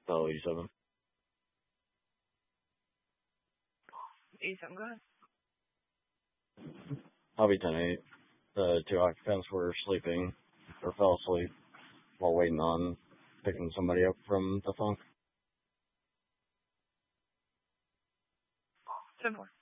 Bell 87. 87, go ahead. Hobby 10-8. The two occupants were sleeping or fell asleep while waiting on picking somebody up from the phone. 10-4.